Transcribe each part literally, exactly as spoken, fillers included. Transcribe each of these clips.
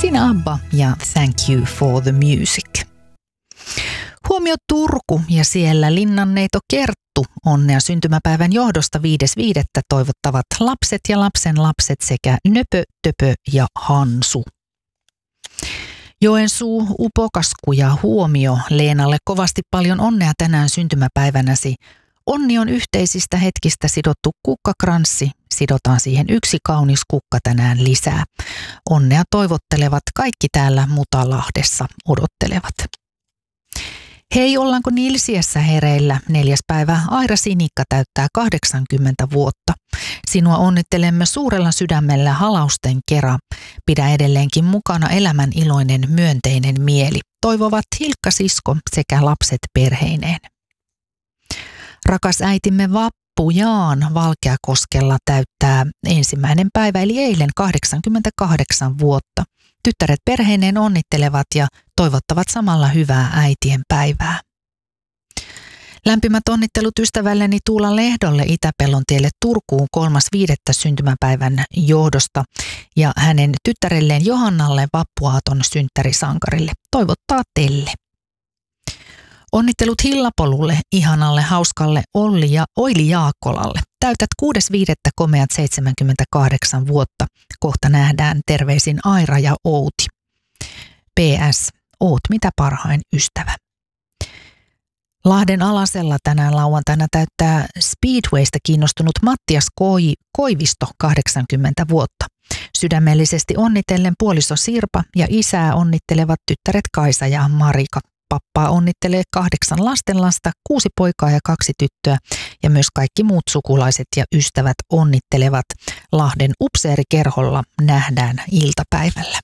Siinä ABBA ja Thank You for the Music. Huomio Turku ja siellä linnanneito Kerttu onnea syntymäpäivän johdosta viides viidettä toivottavat lapset ja lapsen lapset sekä Nöpö, Töpö ja Hansu. Joensuu, Upokasku ja huomio Leenalle kovasti paljon onnea tänään syntymäpäivänäsi. Onni on yhteisistä hetkistä sidottu kukkakranssi. Sidotaan siihen yksi kaunis kukka tänään lisää. Onnea toivottelevat kaikki täällä Mutalahdessa odottelevat. Hei, ollaanko Nilsiässä hereillä? Neljäs päivä Aira Sinikka täyttää kahdeksankymmentä vuotta. Sinua onnittelemme suurella sydämellä halausten kera. Pidä edelleenkin mukana elämän iloinen myönteinen mieli. Toivovat Hilkka Sisko sekä lapset perheineen. Rakas äitimme Vappu Jaan Valkeakoskella täyttää ensimmäinen päivä eli eilen kahdeksankymmentäkahdeksan vuotta. Tyttäret perheineen onnittelevat ja toivottavat samalla hyvää äitien päivää. Lämpimät onnittelut ystävälleni Tuula Lehdolle Itäpellontielle Turkuun kolmas viidettä syntymäpäivän johdosta ja hänen tyttärelleen Johannalle vappuaaton synttärisankarille. Toivottaa Telle. Onnittelut Hillapolulle, ihanalle, hauskalle Olli ja Oili Jaakkolalle. Täytät kuudes viidettä komeat seitsemänkymmentäkahdeksan vuotta. Kohta nähdään, terveisin Aira ja Outi. P S. Oot mitä parhain ystävä. Lahden Alasella tänään lauantaina täyttää Speedwaysta kiinnostunut Mattias Koi, Koivisto kahdeksankymmentä vuotta. Sydämellisesti onnitellen puoliso Sirpa ja isää onnittelevat tyttäret Kaisa ja Marika. Pappaa onnittelee kahdeksan lastenlasta, kuusi poikaa ja kaksi tyttöä ja myös kaikki muut sukulaiset ja ystävät onnittelevat. Lahden upseerikerholla nähdään iltapäivällä.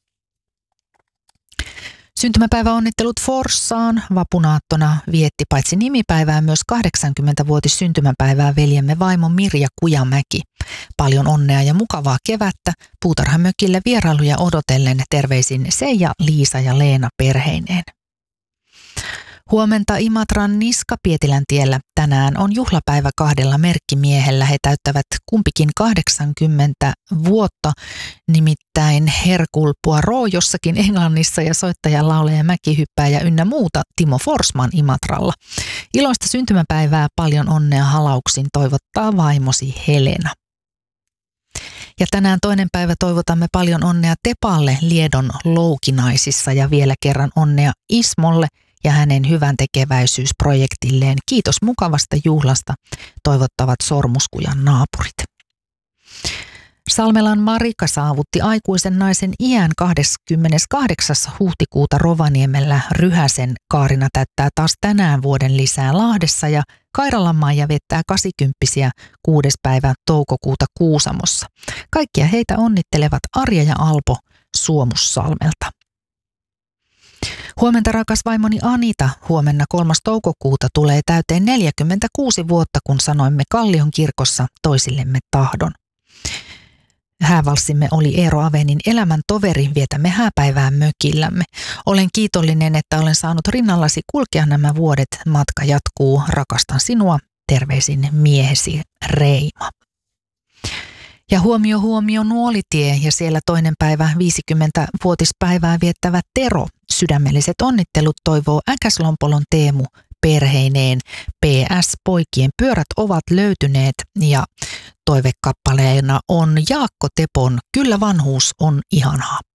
Syntymäpäiväonnittelut Forssaan. Vapunaattona vietti paitsi nimipäivää myös kahdeksankymmentävuotis syntymäpäivää veljemme vaimo Mirja Kujamäki. Paljon onnea ja mukavaa kevättä. Puutarhamökille vierailuja odotellen terveisin Seija, Liisa ja Leena perheineen. Huomenta Imatran Niska-Pietiläntiellä tänään on juhlapäivä kahdella merkkimiehellä. He täyttävät kumpikin kahdeksankymmentä vuotta, nimittäin Hercule Poirot jossakin Englannissa ja soittaja, laulaja, mäkihyppääjä ynnä muuta Timo Forsman Imatralla. Iloista syntymäpäivää, paljon onnea halauksin toivottaa vaimosi Helena. Ja tänään toinen päivä toivotamme paljon onnea Tepalle Liedon Loukinaisissa ja vielä kerran onnea Ismolle ja hänen hyvän tekeväisyysprojektilleen. Kiitos mukavasta juhlasta, toivottavat Sormuskujan naapurit. Salmelan Marika saavutti aikuisen naisen iän kahdeskymmeneskahdeksas huhtikuuta Rovaniemellä. Ryhäsen Kaarina täyttää taas tänään vuoden lisää Lahdessa ja Kairalan Maija viettää kasikymppisiä kuudes päivä toukokuuta Kuusamossa. Kaikkia heitä onnittelevat Arja ja Alpo Suomussalmelta. Huomenta rakas vaimoni Anita, huomenna kolmas toukokuuta tulee täyteen neljäkymmentäkuusi vuotta, kun sanoimme Kallion kirkossa toisillemme tahdon. Häävalssimme oli Eero Avenin elämän toveri, vietämme hääpäivää mökillämme. Olen kiitollinen, että olen saanut rinnallasi kulkea nämä vuodet. Matka jatkuu, rakastan sinua, terveisin miehesi Reima. Ja huomio huomio Nuolitie ja siellä toinen päivä viisikymmentävuotispäivää viettävä Tero. Sydämelliset onnittelut toivoo Äkäslompolon Teemu perheineen. P S. Poikien pyörät ovat löytyneet ja toivekappaleena on Jaakko Tepon Kyllä vanhuus on ihanaa.